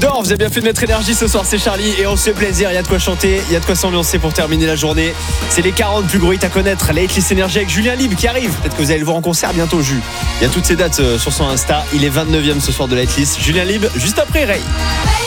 J'adore, vous avez bien fait de mettre énergie ce soir, c'est Charlie et on se fait plaisir, il y a de quoi chanter, il y a de quoi s'ambiancer pour terminer la journée. C'est les 40 plus gros hits à connaître, la hitlist énergie avec Julien Libre qui arrive. Peut-être que vous allez le voir en concert bientôt, Jus. Il y a toutes ces dates sur son Insta, il est 29e ce soir de la hitlist. Julien Libre juste après Ray.